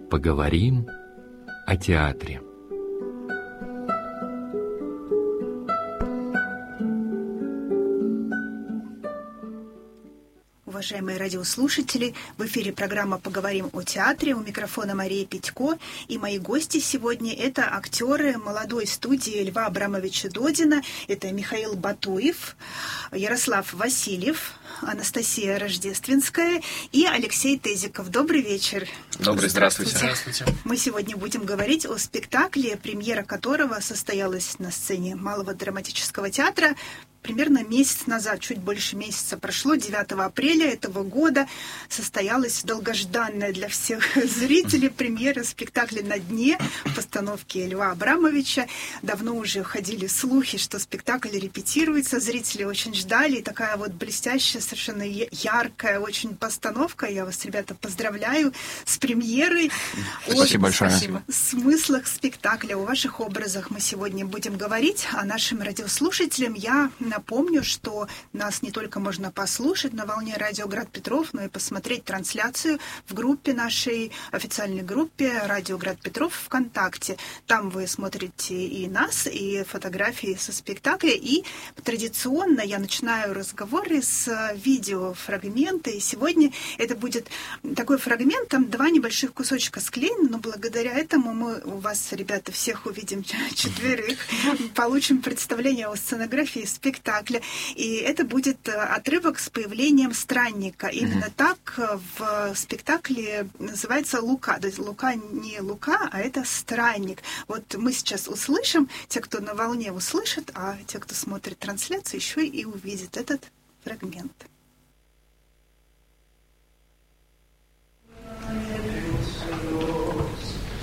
Поговорим о театре. Уважаемые радиослушатели, в эфире программа «Поговорим о театре». У микрофона Мария Петько. И мои гости сегодня – это актеры молодой студии Льва Абрамовича Додина. Это Михаил Батуев, Ярослав Васильев, Анастасия Рождественская и Алексей Тезиков. Добрый вечер. Добрый, здравствуйте. Здравствуйте. Мы сегодня будем говорить о спектакле, премьера которого состоялась на сцене Малого драматического театра примерно месяц назад, чуть больше месяца прошло, 9 апреля этого года состоялась долгожданная для всех зрителей премьера спектакля «На дне» в постановке Льва Абрамовича. Давно уже ходили слухи, что спектакль репетируется, зрители очень ждали, и такая вот блестящая, совершенно яркая очень постановка. Я вас, ребята, поздравляю с премьерой. Спасибо большое. Спасибо. В смыслах спектакля, о ваших образах мы сегодня будем говорить, а нашим радиослушателям я напомню, что нас не только можно послушать на волне Радио Град Петров, но и посмотреть трансляцию в группе нашей, официальной группе Радио Град Петров ВКонтакте. Там вы смотрите и нас, и фотографии со спектакля. И традиционно я начинаю разговоры с видеофрагмента. И сегодня это будет такой фрагмент, там 2 небольших кусочка склеены, но благодаря этому мы у вас, ребята, всех увидим 4, получим представление о сценографии спектакля. И это будет отрывок с появлением странника. Именно так в спектакле называется Лука. То есть Лука не Лука, а это странник. Вот мы сейчас услышим, те, кто на волне услышат, а те, кто смотрит трансляцию, еще и увидят этот фрагмент.